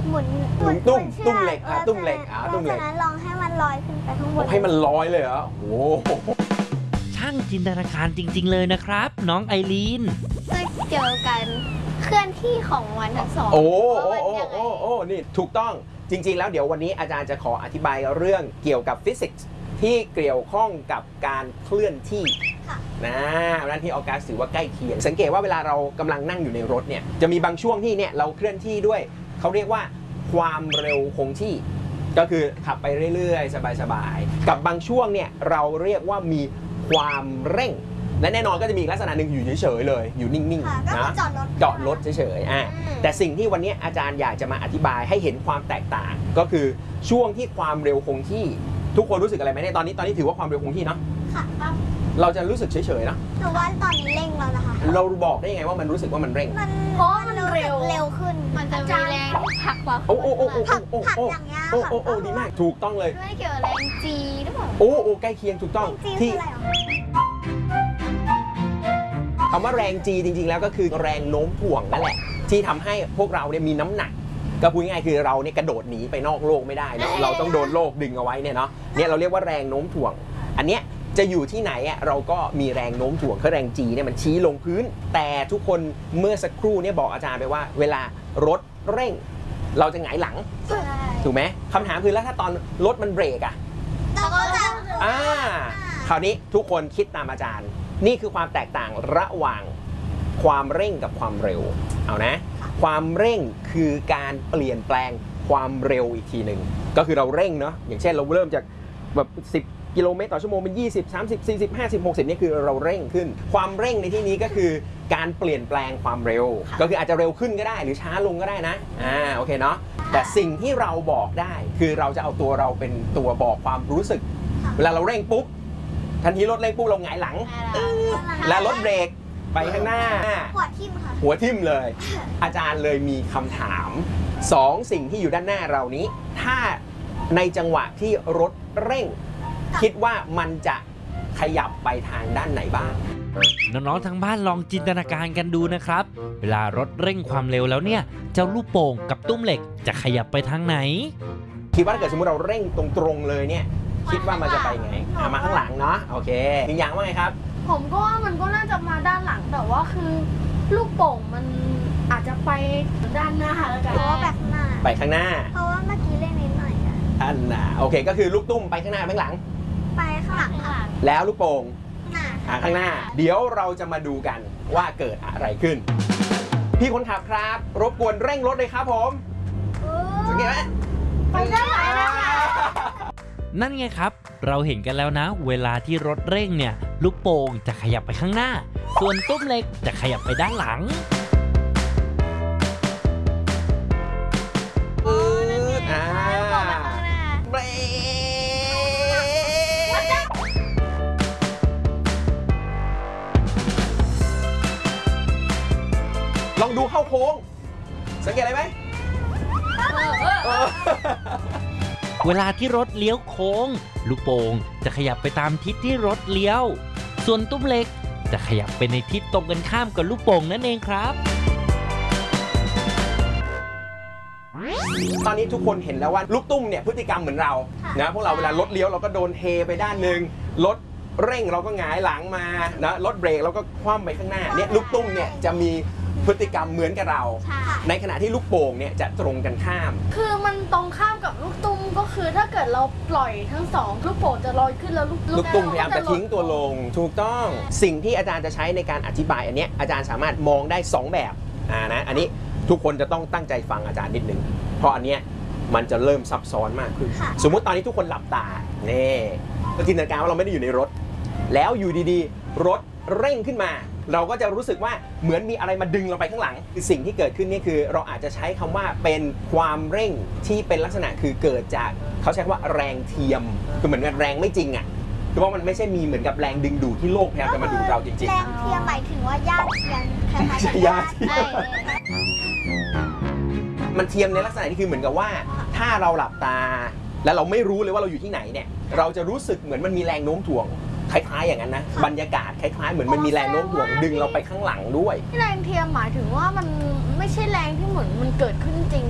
หมุนตุ้มเหล็กตุ้มเหล็กตุ้มเหล็กนั้นลองให้มันลอยขึ้นไปข้างบนให้มันลอยเลยเหรอโอ้ช่างจินตนาการจริงๆเลยนะครับน้องไอรีนก็เจอกันเคลื่อนที่ของวันทั้งสองโอ้นี่ถูกต้องจริงๆแล้วเดี๋ยววันนี้อาจารย์จะขออธิบายเรื่องเกี่ยวกับฟิสิกส์ที่เกี่ยวข้องกับการเคลื่อนที่นะนั่นที่ออกัสถือว่าใกล้เคียงสังเกตว่าเวลาเรากำลังนั่งอยู่ในรถเนี่ยจะมีบางช่วงที่เนี่ยเราเคลื่อนที่ด้วยเขาเรียกว่าความเร็วคงที่ก็คือขับไปเรื่อยๆสบายๆกับบางช่วงเนี่ยเราเรียกว่ามีความเร่งและแน่นอนก็จะมีลักษณะหนึ่งอยู่เฉยๆเลยอยู่นิ่งๆนะจอดรถเฉยๆแต่สิ่งที่วันนี้อาจารย์อยากจะมาอธิบายให้เห็นความแตกต่างก็คือช่วงที่ความเร็วคงที่ทุกคนรู้สึกอะไรไหมเนี่ยตอนนี้ถือว่าความเร็วคงที่เนาะค่ะเราจะรู้สึกเฉยๆเนาะแต่ว่าตอนนี้เร่งแล้วนะคะเราบอกได้ยังไงว่ามันรู้สึกว่ามันเร่งเพราะมันเร็วขึ้นมันจะมีแรงผลักกว่าผลักอย่างเงี้ยดีมากถูกต้องเลยไม่เกี่ยวกับแรงจีหรือเปล่าใกล้เคียงถูกต้องที่คำว่าแรง G จริงๆแล้วก็คือแรงโน้มถ่วงนั่นแหละที่ทำให้พวกเราเนี่ยมีน้ำหนักก็พูดง่ายๆคือเราเนี่ยกระโดดหนีไปนอกโลกไม่ได้เนาะเราต้องโดนโลกดึงเอาไว้เนี่ยเนาะเนี่ยเราเรียกว่าแรงโน้มถ่วงอันเนี้ยจะอยู่ที่ไหนอ่ะเราก็มีแรงโน้มถ่วงคือแรง G เนี่ยมันชี้ลงพื้นแต่ทุกคนเมื่อสักครู่เนี่ยบอกอาจารย์ไปว่าเวลารถเร่งเราจะหงายหลังถูกไหมคำถามคือแล้วถ้าตอนรถมันเบรกอ่ะเราก็จะคราวนี้ทุกคนคิดตามอาจารย์นี่คือความแตกต่างระหว่างความเร่งกับความเร็วเอานะความเร่งคือการเปลี่ยนแปลงความเร็วอีกทีหนึ่งก็คือเราเร่งเนาะอย่างเช่นเราเริ่มจากแบบ10 กิโลเมตรต่อชั่วโมงเป็น20 30 40 50 60นี่คือเราเร่งขึ้นความเร่งในที่นี้ก็คือการเปลี่ยนแปลงความเร็วก็คืออาจจะเร็วขึ้นก็ได้หรือช้าลงก็ได้นะโอเคเนาะแต่สิ่งที่เราบอกได้คือเราจะเอาตัวเราเป็นตัวบอกความรู้สึกเวลาเราเร่งปุ๊บทันทีรถเร่งปุ๊บเราหงายหลังและรถเบรกไปข้างหน้าหัวทิ่มค่ะหัวทิ่มเลยอาจารย์เลยมีคำถาม2สิ่งที่อยู่ด้านหน้าเรานี้ถ้าในจังหวะที่รถเร่งคิดว่ามันจะขยับไปทางด้านไหนบ้างน้องๆทางบ้านลองจินตนาการกันดูนะครับเวลารถเร่งความเร็วแล้วเนี่ยเจ้าลูกโป่งกับตุ้มเหล็กจะขยับไปทางไหนคิดว่าถ้าเกิดสมมติเราเร่งตรงๆเลยเนี่ยคิดว่ามันจะไปไงมาข้างหลังเนาะโอเคถึงอย่างว่าไงครับผมก็ว่ามันก็น่าจะมาด้านหลังแต่ว่าคือลูกโป่งมันอาจจะไปด้านหน้าแล้วกันเพราะว่าไปข้างหน้าเพราะว่าเมื่อกี้เล่นนิดหน่อยอันน่ะโอเคก็คือลูกตุ้มไปข้างหน้าข้างหลังไปข้างหลังแล้วลูกโป่งข้างหน้าเดี๋ยวเราจะมาดูกันว่าเกิดอะไรขึ้นพี่คนขับครับรบกวนเร่งรถเลยครับผมสังเกตไหมไปด้านหลังนั่นไงครับเราเห็นกันแล้วนะเวลาที่รถเร่งเนี่ยลูกโป่งจะขยับไปข้างหน้าส่วนตุ้มเหล็กจะขยับไปด้านหลังเบรลองดูเข้าโค้งสังเกตอะไรไหมเวลาที่รถเลี้ยวโค้งลูกโป่งจะขยับไปตามทิศที่รถเลี้ยวส่วนตุ้มเหล็กจะขยับไปในทิศตรงกันข้ามกับลูกโป่งนั่นเองครับตอนนี้ทุกคนเห็นแล้วว่าลูกตุ้มเนี่ยพฤติกรรมเหมือนเรานะพวกเราเวลารถเลี้ยวเราก็โดนเทไปด้านหนึ่งรถเร่งเราก็หงายหลังมานะรถเบรกเราก็คว่ำไปข้างหน้าเนี่ยลูกตุ้มเนี่ยจะมีพฤติกรรมเหมือนกับเราในขณะที่ลูกโป่งเนี่ยจะตรงกันข้ามคือมันตรงข้ามกับลูกตุ้มก็คือถ้าเกิดเราปล่อยทั้งสองลูกโป่งจะลอยขึ้นแล้วลูกตุ้มพยายามจะทิ้งตัวลงถูกต้องสิ่งที่อาจารย์จะใช้ในการอธิบายอันนี้อาจารย์สามารถมองได้2แบบนะอันนี้ทุกคนจะต้องตั้งใจฟังอาจารย์นิดนึงเพราะอันเนี้ยมันจะเริ่มซับซ้อนมากขึ้นสมมุติตอนนี้ทุกคนหลับตานี่ก็จินตนาการว่าเราไม่ได้อยู่ในรถแล้วอยู่ดีๆรถเร่งขึ้นมาเราก็จะรู้สึกว่าเหมือนมีอะไรมาดึงเราไปข้างหลังคือสิ่งที่เกิดขึ้นนี่คือเราอาจจะใช้คำว่าเป็นความเร่งที่เป็นลักษณะคือเกิดจากเขาใช้ว่าแรงเทียมคือเหมือนกับแรงไม่จริงอ่ะคือว่ามันไม่ใช่มีเหมือนกับแรงดึงดูดที่โลกพยายามจะมาดูดเราจริงๆแรงเทียมหมายถึงว่าญาติเทียมคล้ายๆญาติมันเทียมในลักษณะที่คือเหมือนกับว่าถ้าเราหลับตาแล้วเราไม่รู้เลยว่าเราอยู่ที่ไหนเนี่ยเราจะรู้สึกเหมือนมันมีแรงโน้มถ่วงคล้ายๆอย่างนั้นนะบรรยากาศคล้ายๆเหมือนมันมีแรงโน้มถ่วงดึงเราไปข้างหลังด้วยแรงเทียมหมายถึงว่ามันไม่ใช่แรงที่เหมือนมันเกิดขึ้นจริง